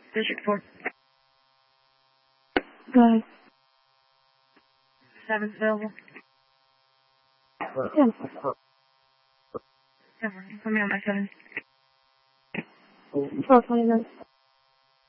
District 4. Go ahead. 7's available. 10. 7. Put me on my 7. 1229.